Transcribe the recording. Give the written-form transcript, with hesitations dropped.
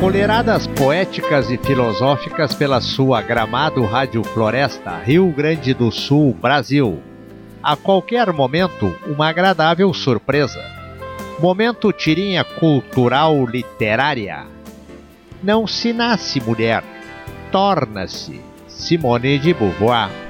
Folheiradas poéticas e filosóficas pela sua Gramado Rádio Floresta, Rio Grande do Sul, Brasil. A qualquer momento, uma agradável surpresa. Momento tirinha cultural literária. Não se nasce mulher, torna-se Simone de Beauvoir.